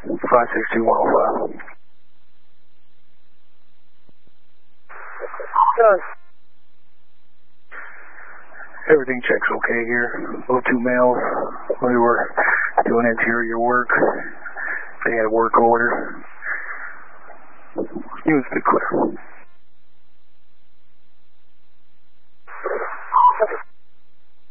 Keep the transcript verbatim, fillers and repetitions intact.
five six two one oh five. Done. Everything checks okay here. O two males. We were doing interior work. They had a work order. He was pretty clear.